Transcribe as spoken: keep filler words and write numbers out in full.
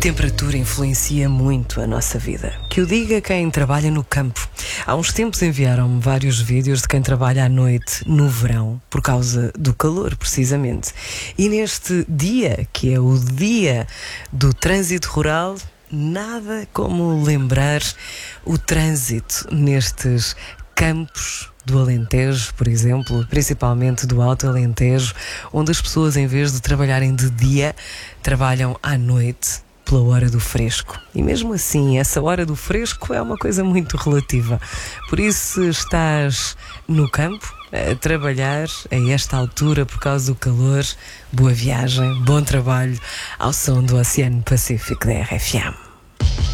temperatura influencia muito a nossa vida. Que o diga quem trabalha no campo. Há uns tempos enviaram-me vários vídeos de quem trabalha à noite no verão, por causa do calor, precisamente. E neste dia, que é o dia do trânsito rural, nada como lembrar o trânsito nestes campos do Alentejo, por exemplo, principalmente do Alto Alentejo, onde as pessoas, em vez de trabalharem de dia, trabalham à noite pela hora do fresco. E mesmo assim, essa hora do fresco é uma coisa muito relativa. Por isso, se estás no campo a trabalhar a esta altura por causa do calor, boa viagem, bom trabalho ao som do Oceano Pacífico da R F M.